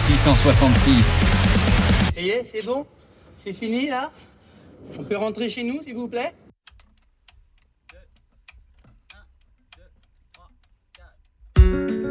666. Ça y est, c'est bon? C'est fini là? On peut rentrer chez nous s'il vous plaît?